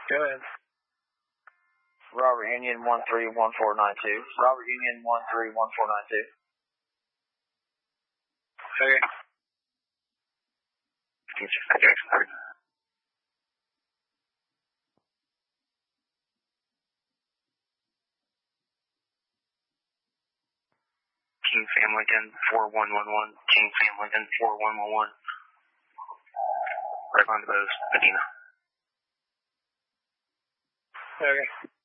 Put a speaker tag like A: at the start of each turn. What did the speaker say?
A: Go ahead.
B: Robert Union 131492. Robert Union 131492.
A: Okay.
B: Jackson 3. King Sam Lincoln 4111. King Sam Lincoln 4111. Right on the post, Medina.
A: Okay.